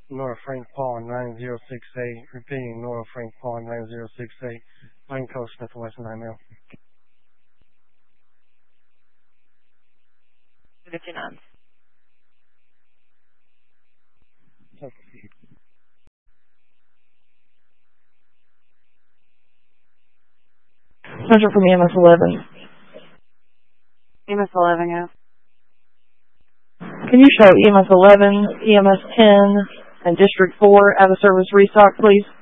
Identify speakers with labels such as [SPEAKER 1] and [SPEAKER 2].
[SPEAKER 1] Nora Frank Paul 9068. Repeating, Nora Frank Paul 9068. Line code Smith West 9L.
[SPEAKER 2] 59.
[SPEAKER 3] Central from EMS 11.
[SPEAKER 4] EMS 11, yeah.
[SPEAKER 3] Can you show EMS 11, EMS 10, and District 4 out of service restock, please?